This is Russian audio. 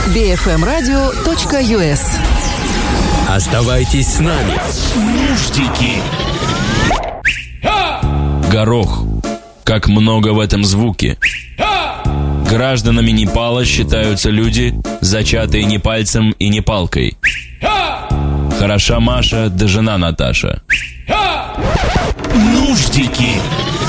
bfmradio.us. Оставайтесь с нами. Нуждики. Горох. Как много в этом звуке. Гражданами Непала считаются люди, зачатые не пальцем и не палкой. Хороша Маша, да жена Наташа. Нуждики.